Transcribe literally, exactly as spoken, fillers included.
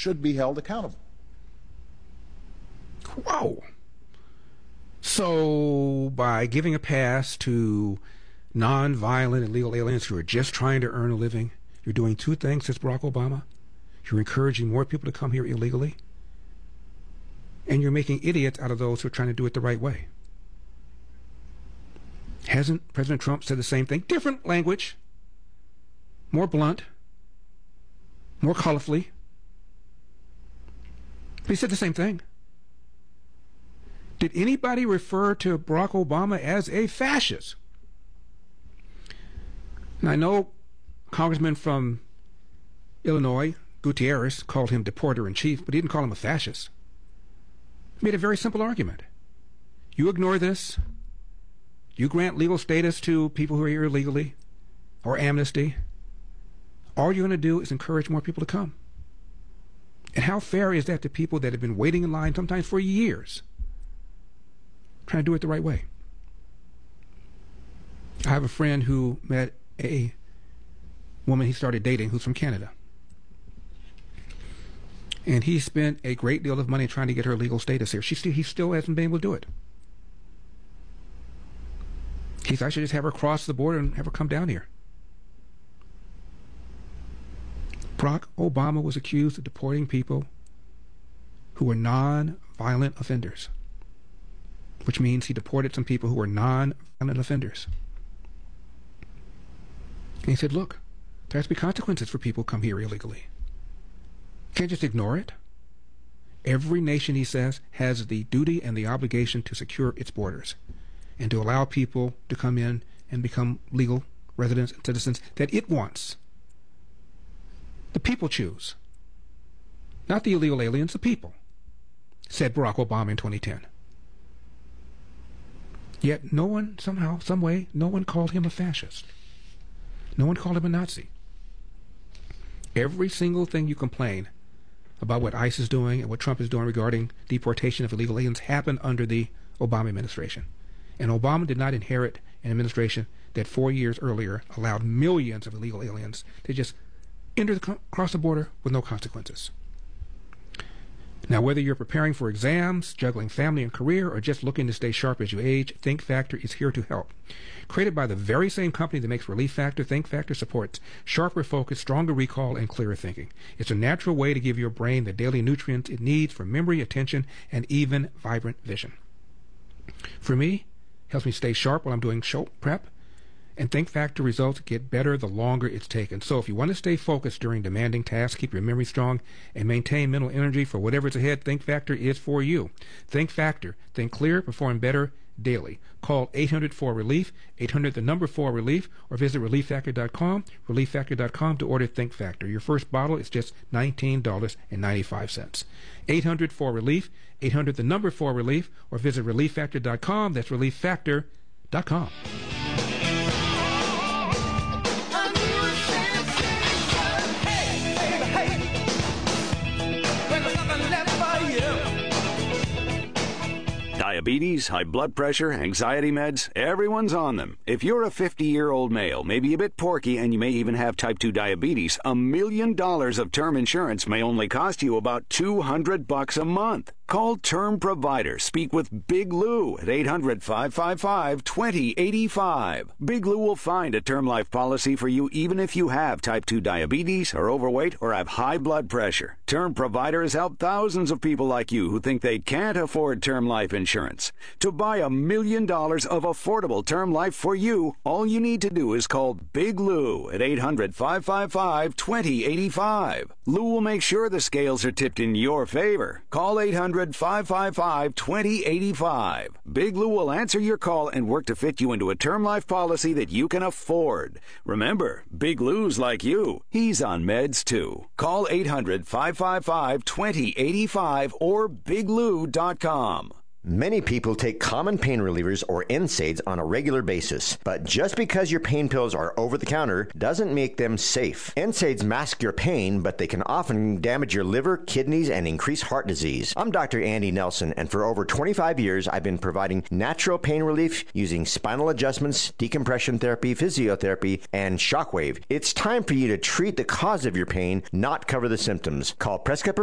should be held accountable. Whoa. So by giving a pass to non-violent illegal aliens who are just trying to earn a living, you're doing two things, says Barack Obama. You're encouraging more people to come here illegally, and you're making idiots out of those who are trying to do it the right way. Hasn't President Trump said the same thing? Different language, more blunt, more colorfully. But he said the same thing. Did anybody refer to Barack Obama as a fascist? And I know Congressman from Illinois, Gutierrez, called him deporter-in-chief, but he didn't call him a fascist. He made a very simple argument. You ignore this, you grant legal status to people who are here illegally, or amnesty, all you're going to do is encourage more people to come. And how fair is that to people that have been waiting in line sometimes for years, trying to do it the right way? I have a friend who met a woman he started dating who's from Canada. And he spent a great deal of money trying to get her legal status here. She still, he still hasn't been able to do it. He thought I should just have her cross the border and have her come down here. Barack Obama was accused of deporting people who were non-violent offenders, which means he deported some people who were non-violent offenders. And he said, look, there has to be consequences for people who come here illegally. You can't just ignore it. Every nation, he says, has the duty and the obligation to secure its borders and to allow people to come in and become legal residents and citizens that it wants. The people choose. Not the illegal aliens, the people, said Barack Obama in twenty ten. Yet no one, somehow, some way, no one called him a fascist. No one called him a Nazi. Every single thing you complain about what ICE is doing and what Trump is doing regarding deportation of illegal aliens happened under the Obama administration. And Obama did not inherit an administration that four years earlier allowed millions of illegal aliens to just enter the, across the border with no consequences. Now, whether you're preparing for exams, juggling family and career, or just looking to stay sharp as you age, Think Factor is here to help. Created by the very same company that makes Relief Factor, Think Factor supports sharper focus, stronger recall, and clearer thinking. It's a natural way to give your brain the daily nutrients it needs for memory, attention, and even vibrant vision. For me, it helps me stay sharp while I'm doing show prep, and Think Factor results get better the longer it's taken. So if you want to stay focused during demanding tasks, keep your memory strong, and maintain mental energy for whatever's ahead, Think Factor is for you. Think Factor. Think clear, perform better daily. Call eight hundred four relief, eight hundred the number four relief, or visit relief factor dot com, relief factor dot com to order Think Factor. Your first bottle is just nineteen dollars and ninety-five cents. eight hundred four relief, eight hundred the number four relief, or visit relief factor dot com. That's relief factor dot com. Diabetes, high blood pressure, anxiety meds, everyone's on them. If you're a fifty-year-old male, maybe a bit porky, and you may even have type two diabetes, a million dollars of term insurance may only cost you about two hundred bucks a month. Call Term Provider. Speak with Big Lou at eight hundred, five five five, two zero eight five. Big Lou will find a term life policy for you even if you have type two diabetes, are overweight, or have high blood pressure. Term Provider has helped thousands of people like you who think they can't afford term life insurance. To buy a million dollars of affordable term life for you, all you need to do is call Big Lou at eight hundred, five five five, two zero eight five. Lou will make sure the scales are tipped in your favor. Call eight hundred, five five five, two zero eight five. Big Lou will answer your call and work to fit you into a term life policy that you can afford. Remember, Big Lou's like you. He's on meds too. Call eight hundred, five five five, two zero eight five or big lou dot com. Many people take common pain relievers or N SAIDs on a regular basis, but just because your pain pills are over-the-counter doesn't make them safe. N SAIDs mask your pain, but they can often damage your liver, kidneys, and increase heart disease. I'm Doctor Andy Nelson, and for over twenty-five years, I've been providing natural pain relief using spinal adjustments, decompression therapy, physiotherapy, and shockwave. It's time for you to treat the cause of your pain, not cover the symptoms. Call Prescott